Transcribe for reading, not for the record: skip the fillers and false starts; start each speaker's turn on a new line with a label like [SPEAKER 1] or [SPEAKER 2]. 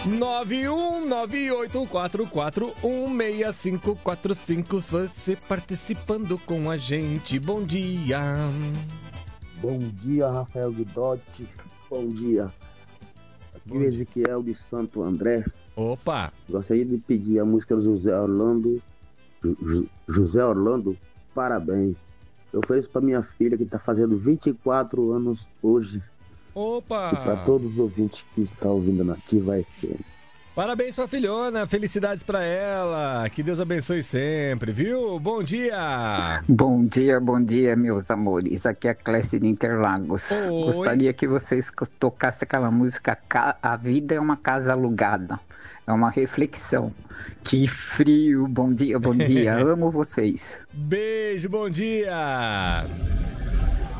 [SPEAKER 1] 91984416545. Você participando com a gente. Bom dia.
[SPEAKER 2] Bom dia, Rafael Guidotti. Bom dia. Aqui é Ezequiel de Santo André.
[SPEAKER 1] Opa!
[SPEAKER 2] Gostaria de pedir a música do José Orlando. José Orlando, parabéns. Eu ofereço para minha filha que está fazendo 24 anos hoje.
[SPEAKER 1] Opa!
[SPEAKER 2] E para todos os ouvintes que estão ouvindo na Ativa FM.
[SPEAKER 1] Parabéns pra filhona, felicidades pra ela, que Deus abençoe sempre, viu? Bom dia!
[SPEAKER 3] Bom dia, meus amores. Aqui é a Clécia de Interlagos.
[SPEAKER 1] Oi.
[SPEAKER 3] Gostaria que vocês tocassem aquela música A Vida é uma Casa Alugada. É uma reflexão. Que frio, bom dia, amo vocês.
[SPEAKER 1] Beijo, bom dia!